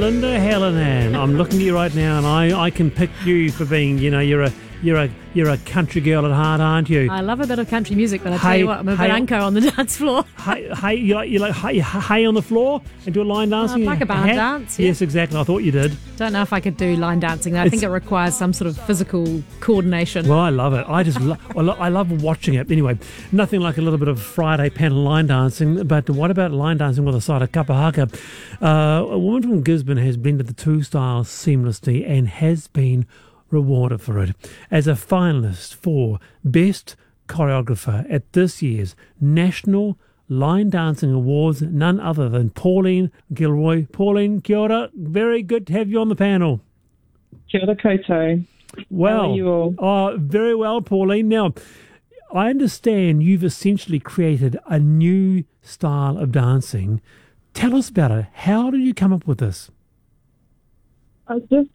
Linda Hallinan. I'm looking at you right now, and I can pick you for being, you're a country girl at heart, aren't you? I love a bit of country music, but I tell you what, I'm a bit unco on the dance floor. You like hay on the floor and do a line dancing? Like a barn dance. Yeah. Yes, exactly. I thought you did. Don't know if I could do line dancing. I think it requires some sort of physical coordination. Well, I love it. I love watching it. Anyway, nothing like a little bit of Friday panel line dancing. But what about line dancing with a side of kapa haka? A woman from Gisborne has blended the two styles seamlessly and has been rewarded for it as a finalist for Best Choreographer at this year's National Line Dancing Awards, none other than Pauline Gilroy. Pauline, kia ora. Very good to have you on the panel. Kia ora koutou. Well, how are you all? Very well, Pauline. Now, I understand you've essentially created a new style of dancing. Tell us about it. How did you come up with this? I just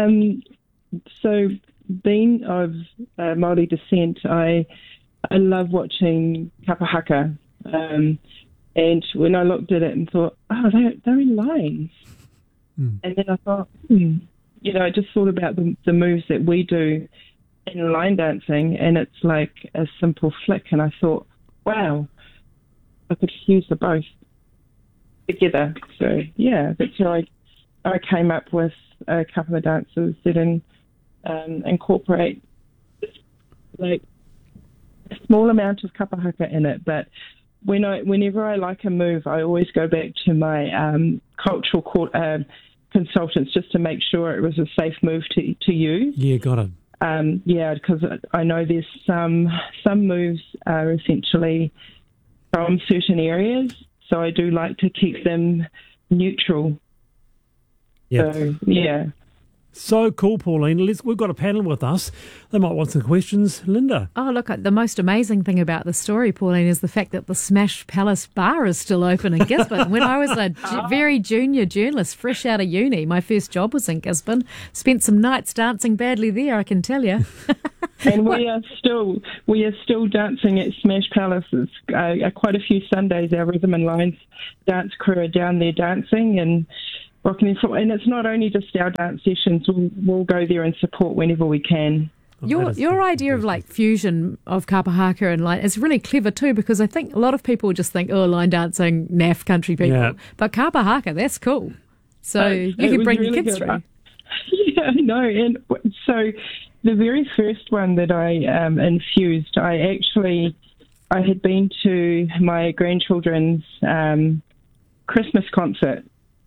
so being of Māori descent, I love watching kapa haka, and when I looked at it and thought, oh, they're in lines, and then I thought, I just thought about the moves that we do in line dancing, and it's like a simple flick, and I thought, wow, I could fuse the both together. So yeah, that's how I came up with a couple of dances that incorporate like a small amount of kapa haka in it. But whenever I like a move, I always go back to my cultural consultants just to make sure it was a safe move to use. Yeah, got it. Because I know there's some moves are essentially from certain areas, so I do like to keep them neutral. Yep. So, yeah. So cool, Pauline. We've got a panel with us. They might want some questions. Linda. Oh, look, the most amazing thing about the story, Pauline, is the fact that the Smash Palace Bar is still open in Gisborne. When I was a very junior journalist, fresh out of uni, my first job was in Gisborne. Spent some nights dancing badly there, I can tell you. And we are still dancing at Smash Palaces. Quite a few Sundays, our Rhythm and Lines dance crew are down there dancing and rocking their foot. And it's not only just our dance sessions. We'll go there and support whenever we can. Your idea of like fusion of kapa haka and line is really clever too, because I think a lot of people just think, oh, line dancing, naff country people. Yeah. But kapa haka, that's cool. So you can bring your kids through. Yeah, I know. And so the very first one that I infused, I had been to my grandchildren's Christmas concert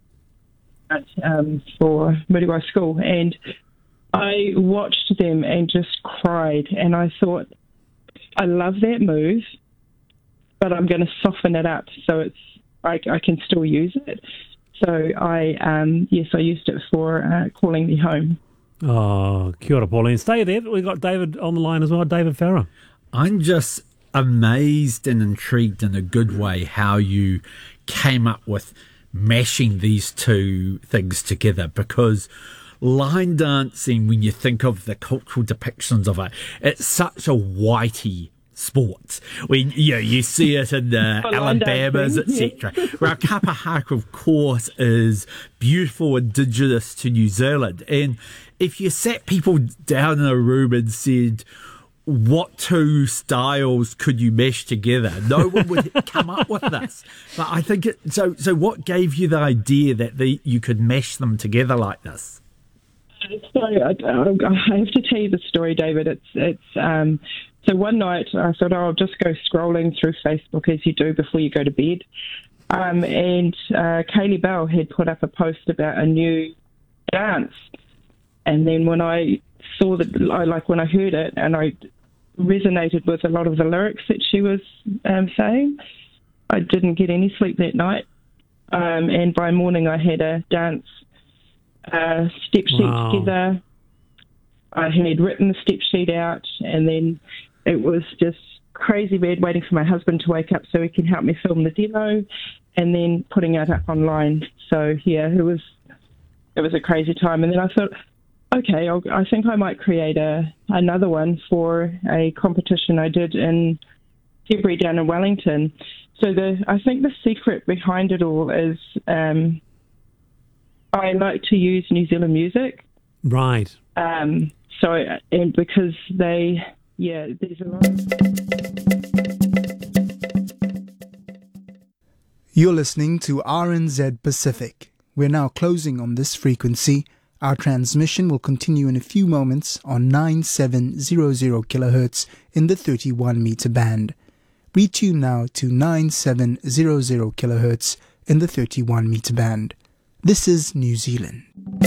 for Muriwai School, and I watched them and just cried, and I thought, I love that move, but I'm going to soften it up so I can still use it. So I used it for Calling Me Home. Oh, kia ora, Pauline. Stay there. We've got David on the line as well, David Farrer. I'm just amazed and intrigued in a good way how you came up with mashing these two things together, because line dancing, when you think of the cultural depictions of it, it's such a whitey sport. When you see it in the Alabamas, etc. Where kapa haka, of course, is beautiful, indigenous to New Zealand. And if you sat people down in a room and said, what two styles could you mesh together? No one would come up with this. But I think so what gave you the idea that you could mesh them together like this? So I have to tell you the story, David. So one night I thought, I'll just go scrolling through Facebook as you do before you go to bed. And Kaylee Bell had put up a post about a new dance. And then when I saw when I heard it, and I resonated with a lot of the lyrics that she was saying, I didn't get any sleep that night. And by morning I had a dance step sheet together. I had written the step sheet out, and then it was just crazy bad waiting for my husband to wake up so he can help me film the demo, and then putting it up online. So yeah, it was a crazy time. And then I thought, okay, I think I might create another one for a competition I did in February down in Wellington. So I think the secret behind it all is I like to use New Zealand music. Right. And because there's a lot of... You're listening to RNZ Pacific. We're now closing on this frequency. Our transmission will continue in a few moments on 9700 kHz in the 31 meter band. Retune now to 9700 kHz in the 31 meter band. This is New Zealand.